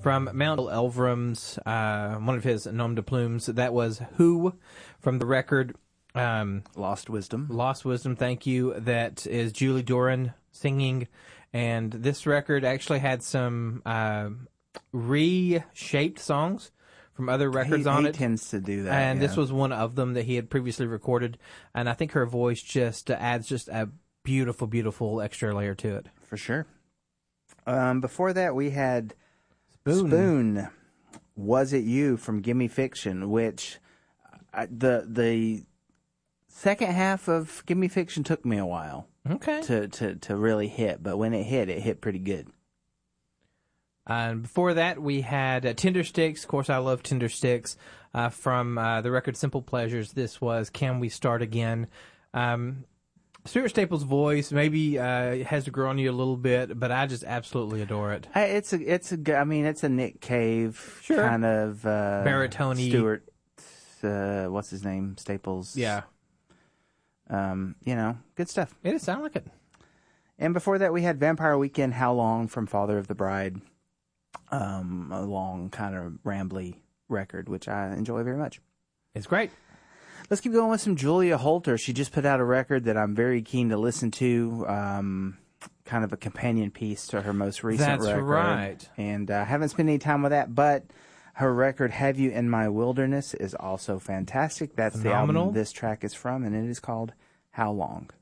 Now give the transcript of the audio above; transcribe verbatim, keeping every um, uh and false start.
From Mount Elvrum's, uh, one of his nom de plumes, that was Who from the record um, Lost Wisdom. Lost Wisdom, thank you. That is Julie Doran singing. And this record actually had some uh, reshaped songs from other records he, on he it. He tends to do that. And yeah. this was one of them that he had previously recorded. And I think her voice just uh, adds just a beautiful, beautiful extra layer to it. For sure. Um, before that, we had Spoon. Spoon. Was It You from Gimme Fiction, which uh, the the second half of Gimme Fiction took me a while okay. to, to, to really hit. But when it hit, it hit pretty good. And before that, we had uh, Tender Sticks. Of course, I love Tender Sticks. Uh, from uh, the record Simple Pleasures, this was Can We Start Again? Um, Stuart Staples' voice maybe uh, has to grow on you a little bit, but I just absolutely adore it. I, it's a, it's a, I mean, it's a Nick Cave sure. kind of uh, baritone-y. Stuart, uh, what's his name? Staples. Yeah. Um, you know, good stuff. It does sound like it. And before that, we had Vampire Weekend, How Long from Father of the Bride. Um, a long, kind of rambly record, which I enjoy very much. It's great. Let's keep going with some Julia Holter. She just put out a record that I'm very keen to listen to. Um, kind of a companion piece to her most recent That's record. right. And I uh, haven't spent any time with that, but her record, Have You in My Wilderness, is also fantastic. That's Phenomenal. the album this track is from, and it is called How Long.